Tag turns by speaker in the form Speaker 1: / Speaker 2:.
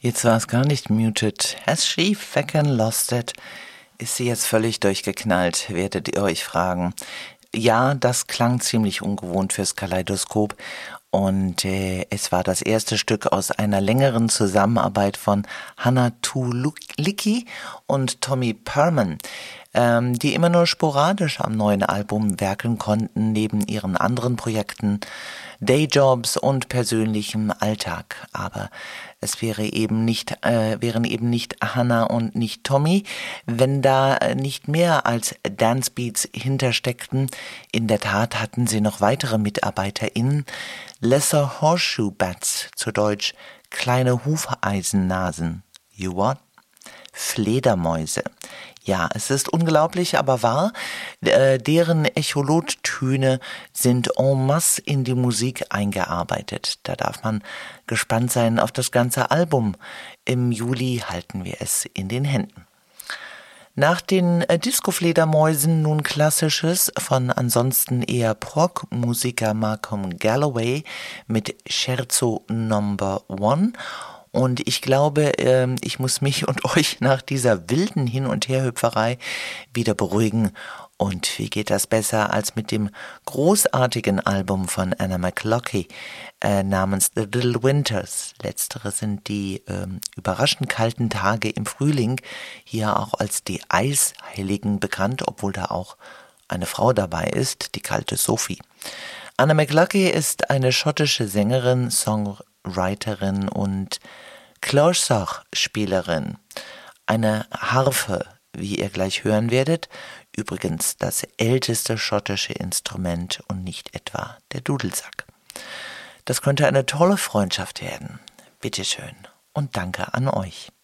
Speaker 1: Jetzt war es gar nicht muted. Has she fucking lost it? Ist sie jetzt völlig durchgeknallt, werdet ihr euch fragen. Ja, das klang ziemlich ungewohnt fürs Kaleidoskop. Und es war das erste Stück aus einer längeren Zusammenarbeit von Hannah Tulicki und Tommy Perman, die immer nur sporadisch am neuen Album werkeln konnten, neben ihren anderen Projekten, Dayjobs und persönlichem Alltag. Aber es wären eben nicht Hannah und nicht Tommy, wenn da nicht mehr als Dancebeats hintersteckten. In der Tat hatten sie noch weitere MitarbeiterInnen, Lesser Horseshoe Bats, zu Deutsch kleine Hufeisennasen. You what? Fledermäuse. Ja, es ist unglaublich, aber wahr. Deren Echolot-Töne sind en masse in die Musik eingearbeitet. Da darf man gespannt sein auf das ganze Album. Im Juli halten wir es in den Händen. Nach den Disco-Fledermäusen nun Klassisches von ansonsten eher Prog-Musiker Malcolm Galloway mit Scherzo Number 1. Und ich glaube, ich muss mich und euch nach dieser wilden Hin- und Herhüpferei wieder beruhigen. Und wie geht das besser als mit dem großartigen Album von Anna McLockie namens The Little Winters. Letztere sind die überraschend kalten Tage im Frühling, hier auch als die Eisheiligen bekannt, obwohl da auch eine Frau dabei ist, die kalte Sophie. Anna McLockie ist eine schottische Sängerin, Songwriterin und Clorsach-Spielerin. Eine Harfe, wie ihr gleich hören werdet, übrigens das älteste schottische Instrument und nicht etwa der Dudelsack. Das könnte eine tolle Freundschaft werden. Bitteschön und danke an euch.